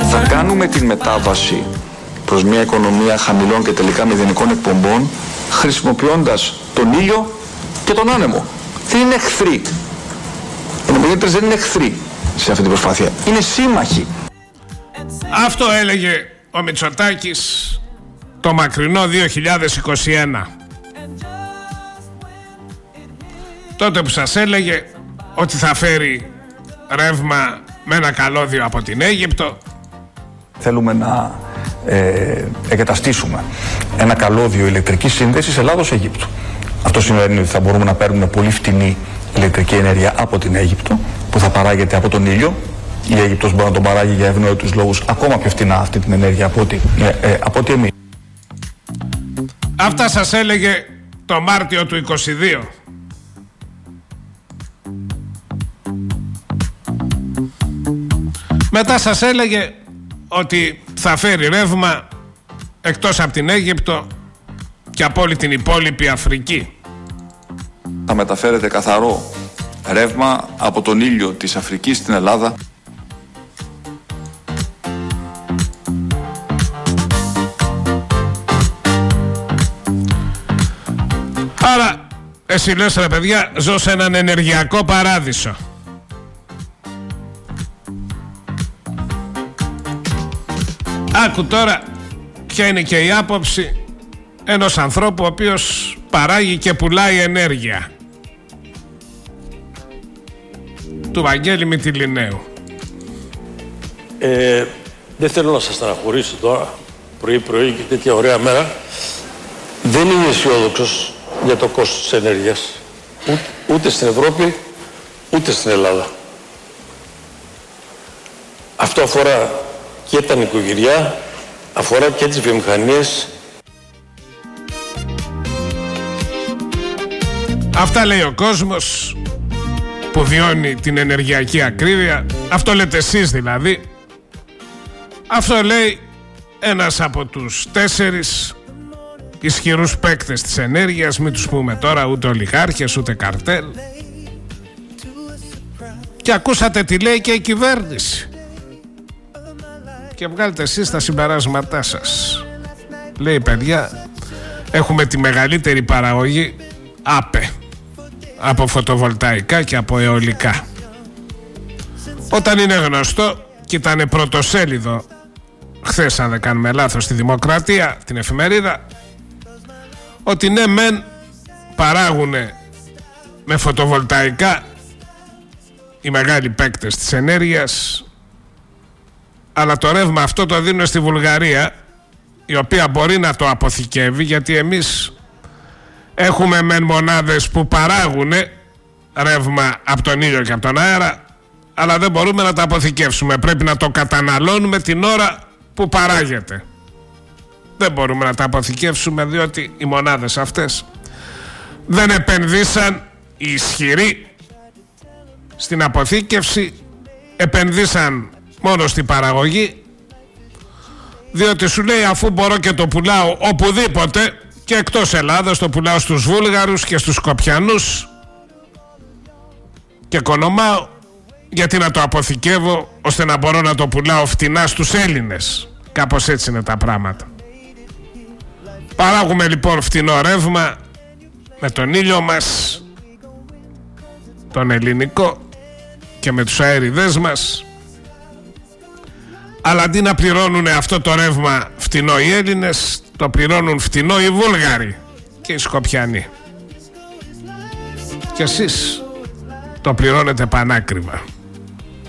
Θα κάνουμε την μετάβαση προς μια οικονομία χαμηλών και τελικά μηδενικών εκπομπών χρησιμοποιώντας τον ήλιο και τον άνεμο. Δεν είναι εχθροί. Οι νομοθέτες δεν είναι εχθροί σε αυτή την προσπάθεια. Είναι σύμμαχοι. Αυτό έλεγε ο Μητσοτάκης το μακρινό 2021. Τότε που σας έλεγε ότι θα φέρει ρεύμα με ένα καλώδιο από την Αίγυπτο. Θέλουμε να εγκαταστήσουμε ένα καλώδιο ηλεκτρικής σύνδεσης Ελλάδος-Αιγύπτου. Αυτό σημαίνει ότι θα μπορούμε να παίρνουμε πολύ φτηνή ηλεκτρική ενέργεια από την Αίγυπτο, που θα παράγεται από τον ήλιο. Η Αίγυπτος μπορεί να τον παράγει για ευνόητους λόγους ακόμα πιο φτηνά αυτή την ενέργεια από ότι εμείς. Αυτά σας έλεγε το Μάρτιο του 22. Μετά σας έλεγε ότι θα φέρει ρεύμα εκτός από την Αίγυπτο και από όλη την υπόλοιπη Αφρική. Θα μεταφέρετε καθαρό ρεύμα από τον ήλιο της Αφρικής στην Ελλάδα. Άρα εσύ λες, ρε παιδιά, ζω σε έναν ενεργειακό παράδεισο. Άκου τώρα ποια είναι και η άποψη ενός ανθρώπου ο οποίος παράγει και πουλάει ενέργεια. Του Βαγγέλη Μητυλινέου. Δεν θέλω να σας στεναχωρήσω τώρα, πρωί-πρωί και τέτοια ωραία μέρα. Δεν είμαι αισιόδοξος για το κόστος της ενέργειας. Ούτε στην Ευρώπη, ούτε στην Ελλάδα. Αυτό αφορά και τα νοικοκυριά, αφορά και τις βιομηχανίες. Αυτά λέει ο κόσμος που βιώνει την ενεργειακή ακρίβεια. Αυτό λέτε εσείς δηλαδή. Αυτό λέει ένας από τους 4 ισχυρούς παίκτες της ενέργειας. Μην τους πούμε τώρα ούτε ολιγάρχες ούτε καρτέλ. Και ακούσατε τι λέει και η κυβέρνηση. Και βγάλετε εσείς τα συμπεράσματά σας. Λέει, παιδιά, έχουμε τη μεγαλύτερη παραγωγή ΑΠΕ από φωτοβολταϊκά και από αιωλικά. Όταν είναι γνωστό, και ήταν πρωτοσέλιδο χθες, αν δεν κάνουμε λάθος, στη Δημοκρατία, την εφημερίδα, ότι ναι μεν παράγουν με φωτοβολταϊκά οι μεγάλοι παίκτες της ενέργειας, αλλά το ρεύμα αυτό το δίνουν στη Βουλγαρία, η οποία μπορεί να το αποθηκεύει, γιατί εμείς έχουμε μεν μονάδες που παράγουν ρεύμα από τον ήλιο και από τον αέρα, αλλά δεν μπορούμε να το αποθηκεύσουμε. Πρέπει να το καταναλώνουμε την ώρα που παράγεται. Δεν μπορούμε να τα αποθηκεύσουμε, διότι οι μονάδες αυτές δεν επενδύσαν οι ισχυροί στην αποθήκευση, επενδύσαν μόνο στην παραγωγή, διότι σου λέει, αφού μπορώ και το πουλάω οπουδήποτε και εκτός Ελλάδας, το πουλάω στους Βούλγαρους και στους Σκοπιανούς και οικονομάω, γιατί να το αποθηκεύω ώστε να μπορώ να το πουλάω φτηνά στους Έλληνες. Κάπως έτσι είναι τα πράγματα. Παράγουμε λοιπόν φτηνό ρεύμα με τον ήλιο μας, τον ελληνικό, και με τους αέριδες μας, αλλά αντί να πληρώνουν αυτό το ρεύμα φτηνό οι Έλληνες, το πληρώνουν φτηνό οι Βούλγαροι και οι Σκοπιανοί. Και εσείς το πληρώνετε πανάκριβα.